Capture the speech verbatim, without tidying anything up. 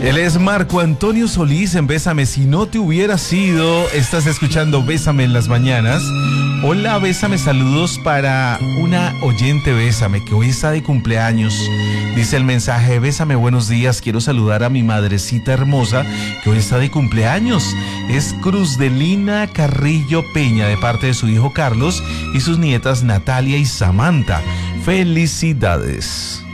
Él es Marco Antonio Solís en Bésame. Si no te hubiera sido, estás escuchando Bésame en las mañanas. Hola, Bésame, saludos para una oyente Bésame que hoy está de cumpleaños. Dice el mensaje: Bésame, buenos días, quiero saludar a mi madrecita hermosa que hoy está de cumpleaños. Es Cruzdelina Carrillo Peña, de parte de su hijo Carlos y sus nietas Natalia y Samantha. Felicidades.